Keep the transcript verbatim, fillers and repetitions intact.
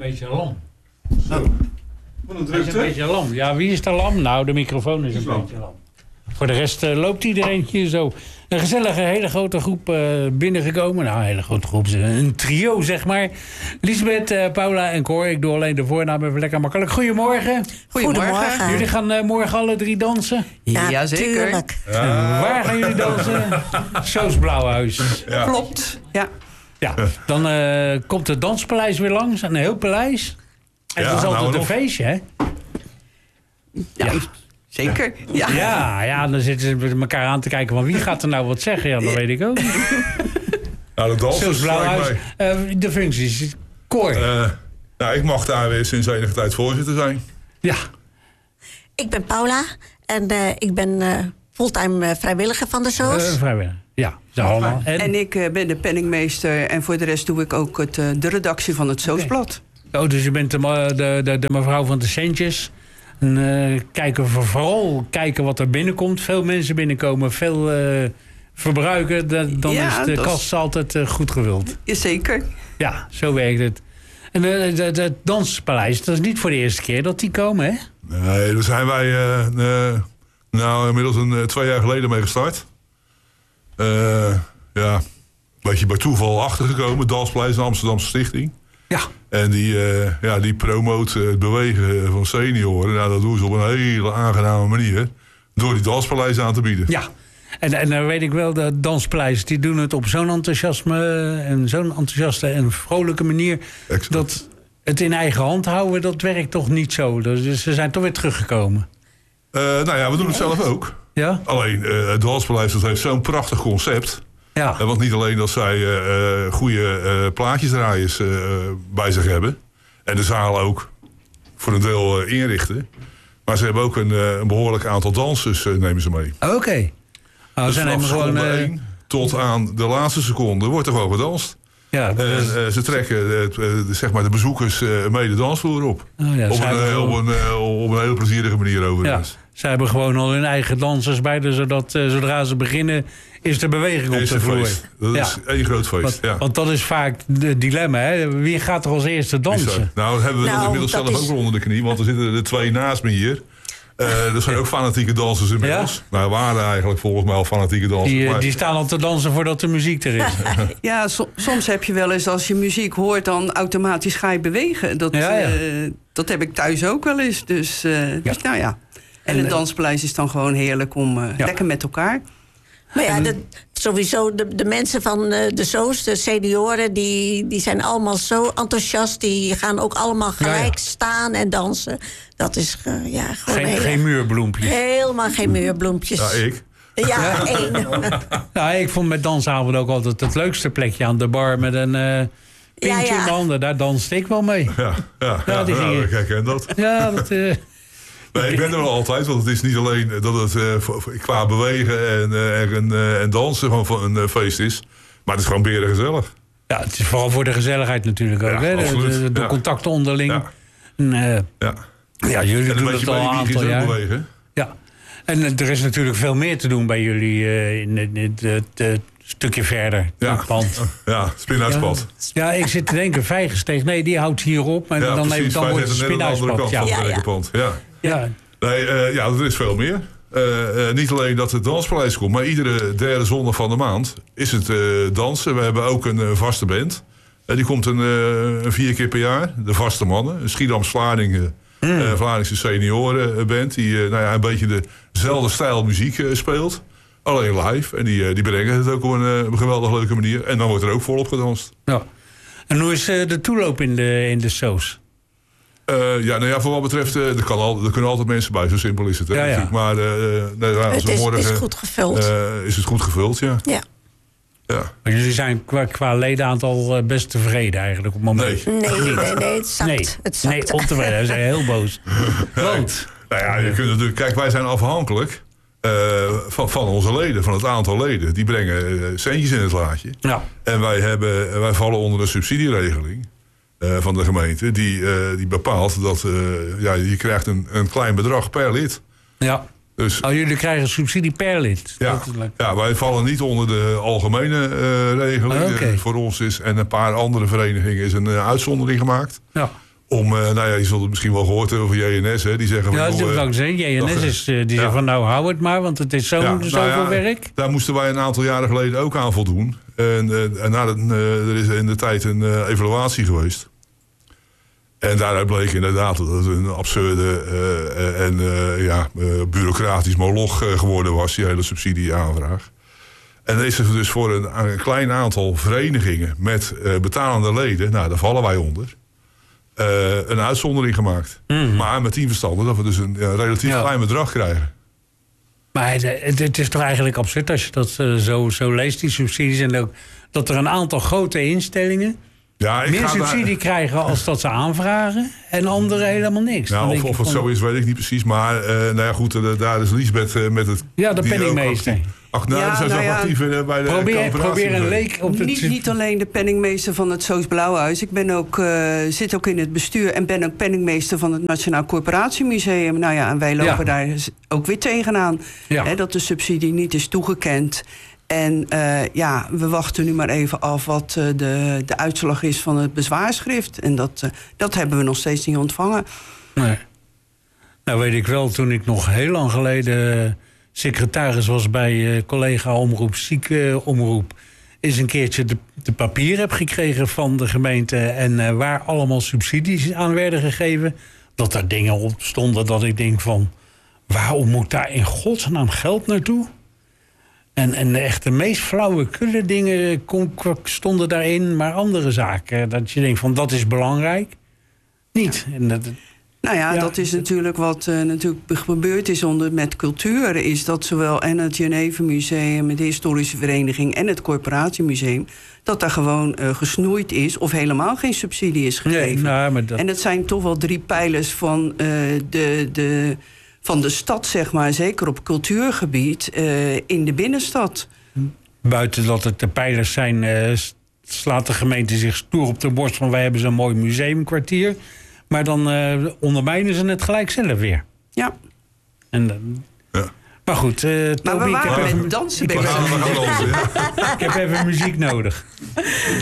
beetje lam. Zo. Wat een Hij is een beetje lam. Ja, wie is er lam? Nou, de microfoon is een beetje lam. Voor de rest uh, loopt iedereen hier zo. Een gezellige, hele grote groep uh, binnengekomen. Nou, een hele grote groep. Een trio, zeg maar. Lisbeth, uh, Paula en Cor. Ik doe alleen de voornaam even lekker makkelijk. Goedemorgen. Goedemorgen. Goedemorgen. Jullie gaan uh, morgen alle drie dansen? Ja, ja zeker. Ja. Waar gaan jullie dansen? Soos Blauwhuis. Ja. Klopt, ja. Ja, dan uh, komt het Danspaleis weer langs. Een heel paleis. En ja, het is altijd nou, een nog. feestje, hè? Ja. ja. Zeker, ja. Ja, ja, dan zitten ze elkaar aan te kijken van wie gaat er nou wat zeggen. Ja, dat weet ik ook. Nou, de dans is Blauwhuis. Uh, de functies. Cor. Uh, nou, ik mag daar weer sinds enige tijd voorzitter zijn. Ja. Ik ben Paula en uh, ik ben uh, fulltime uh, vrijwilliger van de Soos. Uh, vrijwilliger, ja. Allemaal. En, en ik uh, ben de penningmeester en voor de rest doe ik ook het, uh, de redactie van het Soosblad. Okay. Oh, dus je bent de, de, de, de mevrouw van de centjes. En, uh, kijken, vooral kijken wat er binnenkomt. Veel mensen binnenkomen, veel uh, verbruiken. De, dan ja, is de kast is... altijd uh, goed gewild. Jazeker. Ja, zo werkt het. En uh, het Danspaleis, dat is niet voor de eerste keer dat die komen, hè? Nee, daar zijn wij uh, uh, nou inmiddels een, uh, twee jaar geleden mee gestart. Uh, ja, een beetje bij toeval achtergekomen. Danspaleis, de Amsterdamse Stichting. Ja. En die, uh, ja, die promoot het bewegen van senioren. Nou, dat doen ze op een hele aangename manier. Door die Danspaleis aan te bieden. Ja, en, en dan weet ik wel, de Danspaleis, die doen het op zo'n enthousiasme en zo'n enthousiaste en vrolijke manier. Exact. Dat het in eigen hand houden, dat werkt toch niet zo. Dus ze zijn toch weer teruggekomen. Uh, nou ja, we doen het zelf ook. Ja? Alleen, uh, het Danspaleis, dat heeft zo'n prachtig concept. Ja. Want niet alleen dat zij uh, goede uh, plaatjesdraaiers uh, bij zich hebben. En de zaal ook voor een deel uh, inrichten. Maar ze hebben ook een, uh, een behoorlijk aantal dansers, uh, nemen ze mee. Oké. Okay. Nou, dus vanaf seconde uh... één tot aan de laatste seconde wordt er gewoon gedanst. Ja, en uh, ze trekken uh, uh, zeg maar de bezoekers uh, mee de dansvloer op. Oh ja, op, een, uh, gewoon... op, een, uh, op een hele plezierige manier overigens. Ja. Zij hebben gewoon al hun eigen dansers bij, dus zodat uh, zodra ze beginnen, is de beweging op de vloer. Dat ja. is één groot feest. Want, ja. want dat is vaak het dilemma, hè? Wie gaat er als eerste dansen? Nou, dat hebben we nou, inmiddels zelf is... ook wel onder de knie, want er zitten er twee naast me hier. Uh, er zijn ook fanatieke dansers inmiddels. Ja? Nou, waren eigenlijk volgens mij al fanatieke dansers. Die, maar... die staan al te dansen voordat de muziek er is. Ja, so, soms heb je wel eens, als je muziek hoort, dan automatisch ga je bewegen. Dat, ja, ja. Uh, dat heb ik thuis ook wel eens. Dus, uh, ja. dus nou ja. En het Danspaleis is dan gewoon heerlijk om uh, ja. lekker met elkaar. Maar ja, de, sowieso de, de mensen van uh, de Soos, de senioren, die, die zijn allemaal zo enthousiast. Die gaan ook allemaal gelijk ja, ja. staan en dansen. Dat is uh, ja, gewoon geen, heel, geen muurbloempjes. Helemaal geen muurbloempjes. Ja, ik. Ja, één. Nou, ik vond met dansavond ook altijd het leukste plekje aan de bar met een uh, pintje ja, ja. in de handen. Daar danste ik wel mee. Ja, ja, ja, ja, die ja, ik herken dat. Ja, dat... Uh, Nee, ik ben er wel altijd, want het is niet alleen dat het uh, qua bewegen en, uh, en, uh, en dansen gewoon van een uh, feest is. Maar het is gewoon beren gezellig. Ja, het is vooral voor de gezelligheid natuurlijk ook. Ja, hè? De, de, de ja. contacten onderling. Ja, en, uh, ja. ja jullie en doen het al een aantal jaar. Bewegen. Ja, en uh, er is natuurlijk veel meer te doen bij jullie uh, in het, het, het, het stukje verder. Ja, het pand. Ja, Spinhuispad. Ja. ja, ik zit te denken, Vijgensteeg, nee, die houdt hierop. En ja, dan, precies, dan wordt het Spinhuispad. Ja, ja, ja. ja. ja. Nee, uh, ja, er is veel meer. Uh, uh, niet alleen dat het Danspaleis komt, maar iedere derde zondag van de maand is het uh, dansen. We hebben ook een uh, vaste band. Uh, die komt een, uh, een vier keer per jaar. De Vaste Mannen. Een Schiedams-Vlaardingen, mm. uh, Vlaardingse seniorenband. Die uh, nou ja, een beetje dezelfde stijl muziek uh, speelt. Alleen live. En die, uh, die brengen het ook op een, uh, een geweldig leuke manier. En dan wordt er ook volop gedanst. Ja. En hoe is uh, de toeloop in de, in de Soos? Uh, ja, nou ja, voor wat betreft, uh, er, kan al, er kunnen altijd mensen bij, zo simpel is het. Hè, ja, ja. Maar uh, nou, als het we is, morgen, is goed gevuld. Uh, is het goed gevuld, ja. Ja. ja. Maar jullie zijn qua, qua ledenaantal best tevreden eigenlijk op het moment? Nee, nee, nee, nee het zakt. Nee, het zakt. nee ontevreden, ze zijn heel boos. Want? Nou ja, je kunt natuurlijk, kijk, wij zijn afhankelijk uh, van, van onze leden, van het aantal leden. Die brengen uh, centjes in het laadje. Ja. En wij, hebben, wij vallen onder een subsidieregeling. Uh, van de gemeente, die, uh, die bepaalt dat uh, ja, je krijgt een, een klein bedrag per lid. Ja. Dus, oh, jullie krijgen subsidie per lid? Ja, ja, wij vallen niet onder de algemene uh, regeling. Oh, okay. uh, voor ons is, en een paar andere verenigingen is een uh, uitzondering gemaakt. Ja. Om, uh, nou ja, je zult het misschien wel gehoord hebben over J N S. Hè, die zeggen van, ja, dat joh, is ook zeggen. J N S is, uh, die ja. zegt van nou hou het maar, want het is zo, ja, zoveel nou ja, werk. Daar moesten wij een aantal jaren geleden ook aan voldoen. En, uh, en na de, uh, er is in de tijd een uh, evaluatie geweest. En daaruit bleek inderdaad dat het een absurde uh, en uh, ja, uh, bureaucratisch moloch uh, geworden was, die hele subsidieaanvraag. En dan is er dus voor een, een klein aantal verenigingen met uh, betalende leden, nou daar vallen wij onder, uh, een uitzondering gemaakt. Mm-hmm. Maar met die verstanden dat we dus een ja, relatief ja. klein bedrag krijgen. Maar het, het is toch eigenlijk absurd als je dat uh, zo, zo leest, die subsidies. En ook dat er een aantal grote instellingen ja, ik meer subsidie daar... krijgen als dat ze aanvragen. En anderen helemaal niks. Nou, of of het van... zo is, weet ik niet precies. Maar uh, nou ja, goed, uh, daar is Liesbeth uh, met het... Ja, de penningmeester. Ach, nou, ja, zijn ze nou ja, actief uh, bij de probeer, probeer een leek op het... Niet, niet alleen de penningmeester van het Soos Blauwhuis. Ik ben ook, uh, zit ook in het bestuur en ben ook penningmeester van het Nationaal Corporatiemuseum. Nou ja, en wij lopen ja. daar ook weer tegenaan. Ja. Hè, dat de subsidie niet is toegekend. En uh, ja, we wachten nu maar even af wat uh, de, de uitslag is van het bezwaarschrift. En dat, uh, dat hebben we nog steeds niet ontvangen. Nee. Nou weet ik wel, toen ik nog heel lang geleden secretaris was bij uh, collega Omroep Zieke Omroep, is een keertje de, de papier heb gekregen van de gemeente en uh, waar allemaal subsidies aan werden gegeven, dat daar dingen op stonden dat ik denk van, waarom moet daar in godsnaam geld naartoe? En, en echt de meest flauwekule dingen kon, stonden daarin, maar andere zaken, dat je denkt van, dat is belangrijk. Niet. En dat, Nou ja, ja, dat is natuurlijk wat uh, natuurlijk gebeurd is onder, met cultuur. Is dat zowel en het Genevenmuseum, de historische vereniging en het corporatiemuseum, dat daar gewoon uh, gesnoeid is of helemaal geen subsidie is gegeven. Nee, nou, maar dat... En het zijn toch wel drie pijlers van, uh, de, de, van de stad, zeg maar. Zeker op cultuurgebied uh, in de binnenstad. Buiten dat het de pijlers zijn, uh, slaat de gemeente zich stoer op de borst van wij hebben zo'n mooi museumkwartier. Maar dan uh, ondermijnen ze het gelijk zelf weer. Ja. En, uh, ja. Maar goed, uh, Toby, maar we waren ik heb met even, dansen ik, bezig. ik heb even muziek nodig.